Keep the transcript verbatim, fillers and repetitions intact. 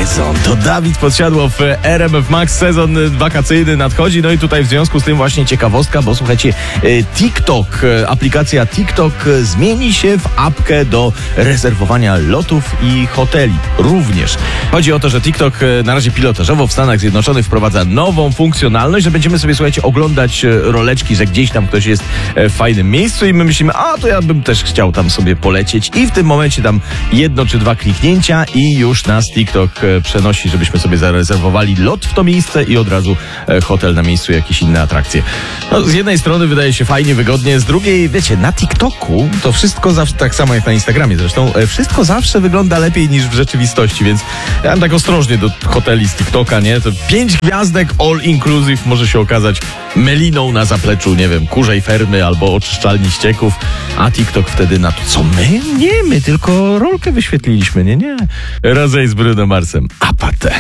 sezon. To Dawid Podsiadło w R M F Max. Sezon wakacyjny nadchodzi. No i tutaj w związku z tym właśnie ciekawostka, bo słuchajcie, TikTok, aplikacja TikTok zmieni się w apkę do rezerwowania lotów i hoteli. Również. Chodzi o to, że TikTok na razie pilotażowo w Stanach Zjednoczonych wprowadza nową funkcjonalność, że będziemy sobie, słuchajcie, oglądać roleczki, że gdzieś tam ktoś jest w fajnym miejscu i my myślimy, a to ja bym też chciał tam sobie polecieć i w tym momencie tam jedno czy dwa kliknięcia i już nas TikTok przenosi, żebyśmy sobie zarezerwowali lot w to miejsce i od razu hotel na miejscu, jakieś inne atrakcje. No, z jednej strony wydaje się fajnie, wygodnie, z drugiej, wiecie, na TikToku to wszystko zawsze, tak samo jak na Instagramie zresztą, wszystko zawsze wygląda lepiej niż w rzeczywistości, więc ja bym tak ostrożnie do hoteli z TikToka, nie? To pięć gwiazdek all inclusive może się okazać meliną na zapleczu, nie wiem, kurzej fermy albo oczyszczalni ścieków, a TikTok wtedy na to, co my? Nie, my tylko rolkę wyświetliliśmy, nie, nie. Razem z Bruno Marsem. Apatę.